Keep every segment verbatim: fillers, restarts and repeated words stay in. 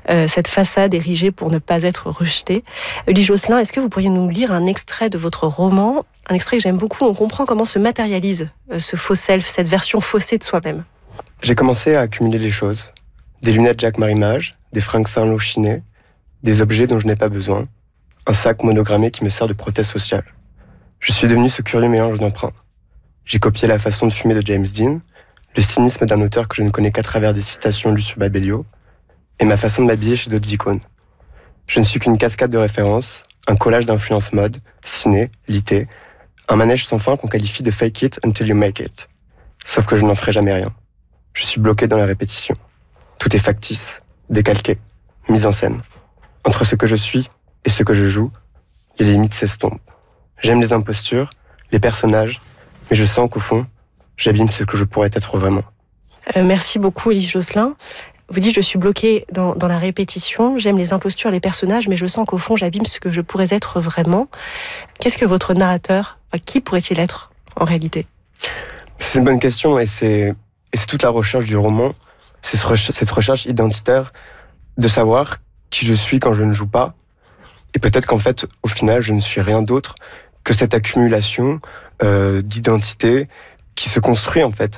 euh, cette façade érigée pour ne pas être rejetée. Ulysse Josselin, est-ce que vous pourriez nous lire un extrait de votre roman ? Un extrait que j'aime beaucoup, on comprend comment se matérialise euh, ce faux self, cette version faussée de soi-même. J'ai commencé à accumuler des choses. Des lunettes Jacques Marimage, des fringues Saint-Lô chinées, des objets dont je n'ai pas besoin, un sac monogrammé qui me sert de prothèse sociale. Je suis devenu ce curieux mélange d'emprunts. J'ai copié la façon de fumer de James Dean, le cynisme d'un auteur que je ne connais qu'à travers des citations lues sur Babelio, et ma façon de m'habiller chez d'autres icônes. Je ne suis qu'une cascade de références, un collage d'influences mode, ciné, litté, un manège sans fin qu'on qualifie de fake it until you make it. Sauf que je n'en ferai jamais rien. Je suis bloqué dans la répétition. Tout est factice, décalqué, mise en scène. Entre ce que je suis et ce que je joue, les limites s'estompent. J'aime les impostures, les personnages, mais je sens qu'au fond, j'abîme ce que je pourrais être vraiment. Euh, merci beaucoup, Ulysse Josselin. Vous dites, je suis bloqué dans, dans la répétition, j'aime les impostures, les personnages, mais je sens qu'au fond, j'abîme ce que je pourrais être vraiment. Qu'est-ce que votre narrateur, qui pourrait-il être en réalité ? C'est une bonne question, et c'est, et c'est toute la recherche du roman. C'est cette recherche identitaire de savoir qui je suis quand je ne joue pas. Et peut-être qu'en fait, au final, je ne suis rien d'autre que cette accumulation euh, d'identité qui se construit en fait.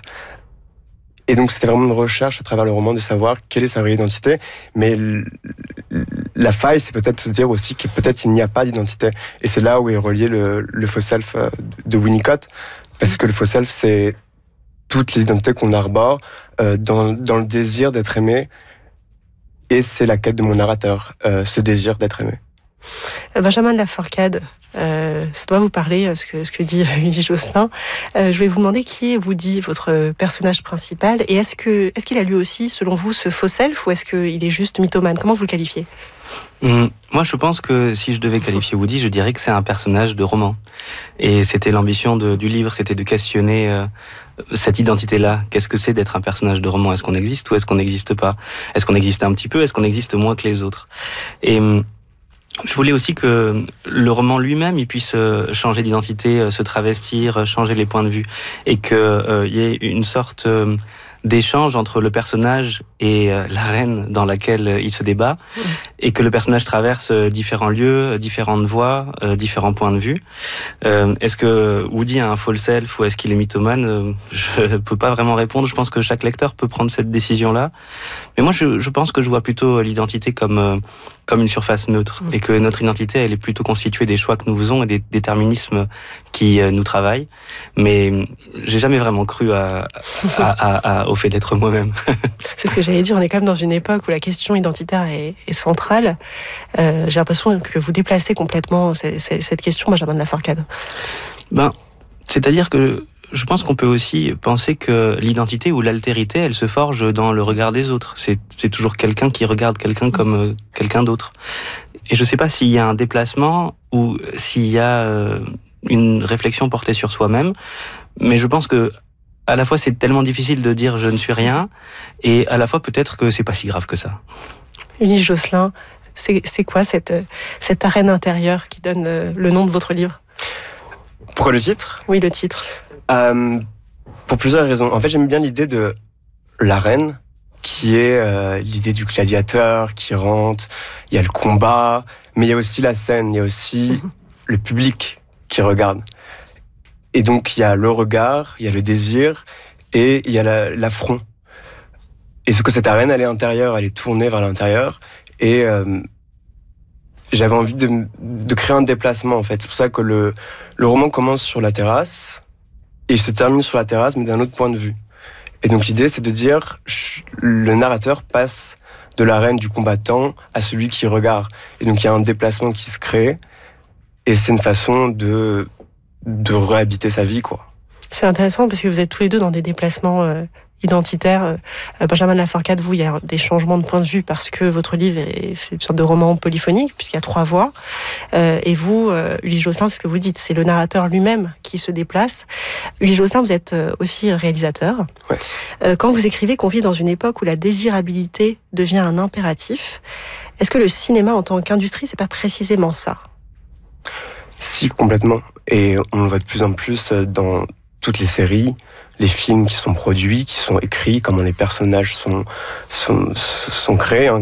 Et donc c'était vraiment une recherche à travers le roman de savoir quelle est sa vraie identité. Mais l- la faille, c'est peut-être se dire aussi que peut-être il n'y a pas d'identité. Et c'est là où est relié le, le faux self de Winnicott. Parce que le faux self, c'est toutes les identités qu'on arbore euh, dans, dans le désir d'être aimé. Et c'est la quête de mon narrateur, euh, ce désir d'être aimé. Benjamin de la Forcade, euh, ça doit vous parler, ce que, ce que dit Ulysse Josselin. Euh, je vais vous demander qui est Woody, votre personnage principal, et est-ce que, est-ce qu'il a lui aussi, selon vous, ce faux self, ou est-ce qu'il est juste mythomane ? Comment vous le qualifiez ? Mmh. Moi, je pense que si je devais qualifier Woody, je dirais que c'est un personnage de roman. Et c'était l'ambition de, du livre, c'était de questionner euh, cette identité-là. Qu'est-ce que c'est d'être un personnage de roman ? Est-ce qu'on existe ou est-ce qu'on n'existe pas ? Est-ce qu'on existe un petit peu ? Est-ce qu'on existe moins que les autres ? Et je voulais aussi que le roman lui-même il puisse changer d'identité, se travestir, changer les points de vue, et qu'il euh, y ait une sorte euh, d'échange entre le personnage et euh, l'arène dans laquelle il se débat, mmh. et que le personnage traverse différents lieux, différentes voies, euh, différents points de vue. Euh, est-ce que Woody a un faux self ou est-ce qu'il est mythomane ? Je peux pas vraiment répondre. Je pense que chaque lecteur peut prendre cette décision-là. Mais moi, je, je pense que je vois plutôt l'identité comme euh, comme une surface neutre, mmh. et que notre identité, elle est plutôt constituée des choix que nous faisons et des déterminismes qui euh, nous travaillent. Mais j'ai jamais vraiment cru à, à, à, à, au fait d'être moi-même. C'est ce que j'allais dire, on est quand même dans une époque où la question identitaire est, est centrale. Euh, j'ai l'impression que vous déplacez complètement cette, cette question, Benjamin de la Forcade. Ben, c'est-à-dire que je pense qu'on peut aussi penser que l'identité ou l'altérité, elle se forge dans le regard des autres. C'est, c'est toujours quelqu'un qui regarde quelqu'un comme euh, quelqu'un d'autre. Et je ne sais pas s'il y a un déplacement ou s'il y a euh, une réflexion portée sur soi-même, mais je pense que à la fois c'est tellement difficile de dire je ne suis rien, et à la fois peut-être que c'est pas si grave que ça. Ulysse Josselin, c'est, c'est quoi cette, cette arène intérieure qui donne euh, le nom de votre livre ? Pourquoi le titre ? Oui, le titre. Euh, pour plusieurs raisons. En fait, j'aime bien l'idée de l'arène, qui est euh, l'idée du gladiateur qui rentre. Il y a le combat, mais il y a aussi la scène, il y a aussi mmh. le public qui regarde. Et donc, il y a le regard, il y a le désir, et il y a la, l'affront. Et ce que cette arène, elle est intérieure, elle est tournée vers l'intérieur, et euh, j'avais envie de, de créer un déplacement, en fait. C'est pour ça que le, le roman commence sur la terrasse, et il se termine sur la terrasse, mais d'un autre point de vue. Et donc l'idée, c'est de dire, le narrateur passe de l'arène du combattant à celui qui regarde. Et donc il y a un déplacement qui se crée, et c'est une façon de, de réhabiter sa vie, quoi. C'est intéressant parce que vous êtes tous les deux dans des déplacements euh, identitaires. Euh, Benjamin de la Forcade, vous, il y a des changements de point de vue parce que votre livre, est, c'est une sorte de roman polyphonique, puisqu'il y a trois voix. Euh, et vous, euh, Ulysse Josselin, c'est ce que vous dites, c'est le narrateur lui-même qui se déplace. Ulysse Josselin, vous êtes aussi réalisateur. Ouais. Euh, quand vous écrivez qu'on vit dans une époque où la désirabilité devient un impératif, est-ce que le cinéma en tant qu'industrie, c'est pas précisément ça ? Si, complètement. Et on le voit de plus en plus dans toutes les séries, les films qui sont produits, qui sont écrits, comment les personnages sont, sont, sont créés. Hein.